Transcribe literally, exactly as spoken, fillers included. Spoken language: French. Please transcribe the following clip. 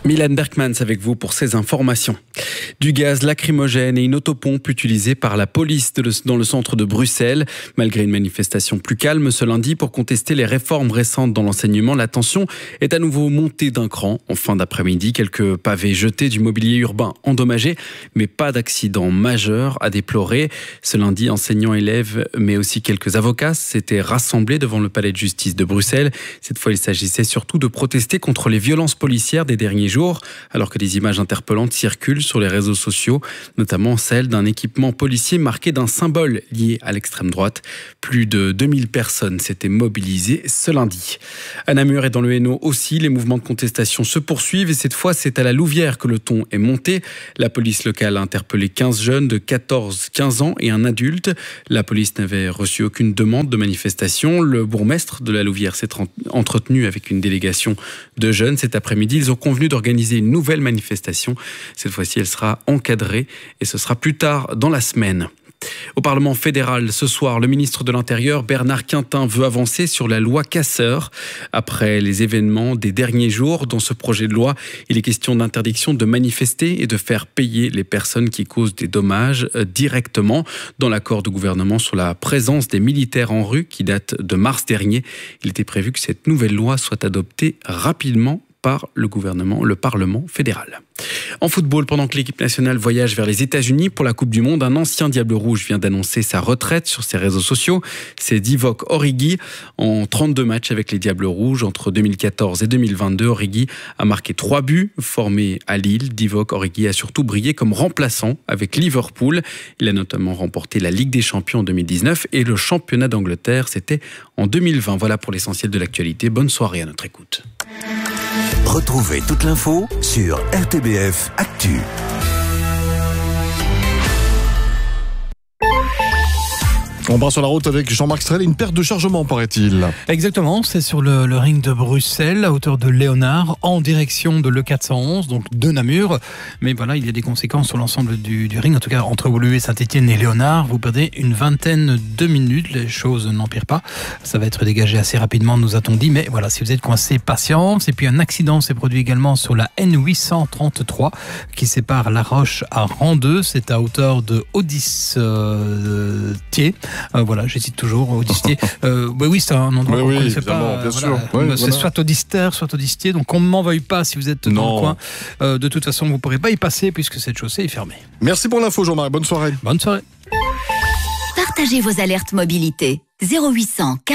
Milan Berkmans avec vous pour ces informations. Du gaz lacrymogène et une autopompe utilisée par la police dans le centre de Bruxelles. Malgré une manifestation plus calme ce lundi pour contester les réformes récentes dans l'enseignement, la tension est à nouveau montée d'un cran. En fin d'après-midi, quelques pavés jetés, du mobilier urbain endommagé, mais pas d'accident majeur à déplorer. Ce lundi, enseignants, élèves, mais aussi quelques avocats s'étaient rassemblés devant le palais de justice de Bruxelles. Cette fois, il s'agissait surtout de protester contre les violences policières des derniers jours, alors que des images interpellantes circulent sur les réseaux sociaux, notamment celle d'un équipement policier marqué d'un symbole lié à l'extrême droite. Plus de deux mille personnes s'étaient mobilisées ce lundi. À Namur et dans le Hainaut aussi, les mouvements de contestation se poursuivent et cette fois, c'est à la Louvière que le ton est monté. La police locale a interpellé quinze jeunes de quatorze à quinze ans et un adulte. La police n'avait reçu aucune demande de manifestation. Le bourgmestre de la Louvière s'est entretenu avec une délégation de jeunes cet après-midi. Ils ont convenu d'organiser une nouvelle manifestation. Cette fois-ci, elle sera encadrée et ce sera plus tard dans la semaine. Au Parlement fédéral, ce soir, le ministre de l'Intérieur, Bernard Quintin, veut avancer sur la loi casseurs. Après les événements des derniers jours, dans ce projet de loi, il est question d'interdiction de manifester et de faire payer les personnes qui causent des dommages directement. Dans l'accord de gouvernement sur la présence des militaires en rue, qui date de mars dernier, il était prévu que cette nouvelle loi soit adoptée rapidement par le gouvernement, le Parlement fédéral. En football, pendant que l'équipe nationale voyage vers les États-Unis pour la Coupe du Monde, un ancien Diable Rouge vient d'annoncer sa retraite sur ses réseaux sociaux. C'est Divock Origi. En trente-deux matchs avec les Diables Rouges entre deux mille quatorze et deux mille vingt-deux, Origi a marqué trois buts. Formé à Lille, Divock Origi a surtout brillé comme remplaçant avec Liverpool. Il a notamment remporté la Ligue des Champions en deux mille dix-neuf et le championnat d'Angleterre, c'était en deux mille vingt. Voilà pour l'essentiel de l'actualité. Bonne soirée à notre écoute. Retrouvez toute l'info sur R T B F Actu. On part sur la route avec Jean-Marc Strel, une perte de chargement, paraît-il. Exactement, c'est sur le, le ring de Bruxelles, à hauteur de Léonard, en direction de l'E quatre cent onze, donc de Namur. Mais voilà, il y a des conséquences sur l'ensemble du, du ring. En tout cas, entre Woluwe, Saint-Étienne et Léonard, vous perdez une vingtaine de minutes. Les choses n'empirent pas. Ça va être dégagé assez rapidement, nous a-t-on dit. Mais voilà, si vous êtes coincé, patience. Et puis un accident s'est produit également sur la N huit cent trente-trois, qui sépare La Roche à Randeux. C'est à hauteur de Audistier. Euh, Euh, voilà, j'hésite toujours, Audistier. Euh, bah oui, c'est un endroit oui, qu'on ne oui, connaissait pas. bien euh, sûr. voilà. Oui, c'est voilà. soit Audister, soit Audistier. Donc on ne m'en veuille pas si vous êtes Non. dans le coin. Euh, de toute façon, vous ne pourrez pas y passer puisque cette chaussée est fermée. Merci pour l'info, Jean-Marc. Bonne soirée. Bonne soirée. Partagez vos alertes mobilité. zéro huit cents